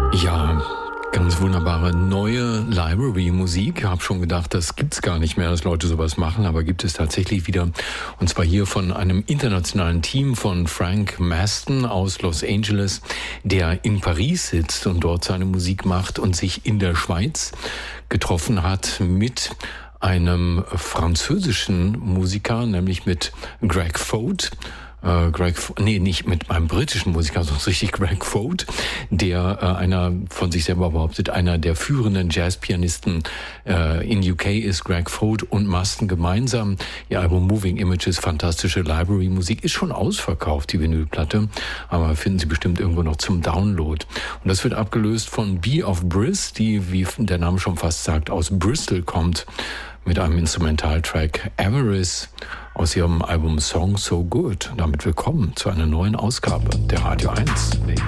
Ja, ganz wunderbare neue Library-Musik. Ich habe schon gedacht, das gibt's gar nicht mehr, dass Leute sowas machen, aber gibt es tatsächlich wieder. Und zwar hier von einem internationalen Team von Frank Maston aus Los Angeles, der in Paris sitzt und dort seine Musik macht und sich in der Schweiz getroffen hat mit einem französischen Musiker, nämlich mit Greg Foat. Nicht mit einem britischen Musiker, sondern richtig Greg Foat, der einer von sich selber behauptet, einer der führenden Jazzpianisten in UK ist. Greg Foat und Maston gemeinsam. Ihr Album Moving Images, fantastische Library-Musik, ist schon ausverkauft, die Vinylplatte, aber finden Sie bestimmt irgendwo noch zum Download. Und das wird abgelöst von Bee of Briss, die, wie der Name schon fast sagt, aus Bristol kommt, mit einem Instrumentaltrack Avarice aus ihrem Album Song So Good. Damit willkommen zu einer neuen Ausgabe der Radio 1.